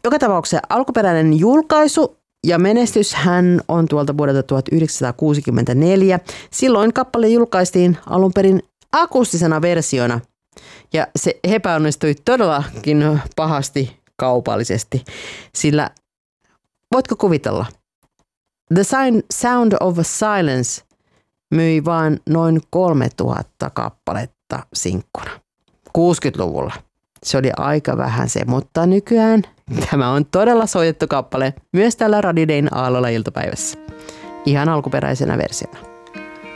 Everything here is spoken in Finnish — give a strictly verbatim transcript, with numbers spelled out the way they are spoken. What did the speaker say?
joka tapauksessa alkuperäinen julkaisu ja menestyshän on tuolta vuodelta tuhatyhdeksänsataakuusikymmentäneljä. Silloin kappale julkaistiin alun perin akustisena versiona ja se epäonnistui todellakin pahasti kaupallisesti, sillä voitko kuvitella? The Sound of Silence myi vain noin kolmetuhatta kappaletta sinkkuna kuusikymmentäluvulla. Se oli aika vähän se, mutta nykyään tämä on todella soitettu kappale myös täällä Radio Dayn Aallolla iltapäivässä. Ihan alkuperäisenä versiona.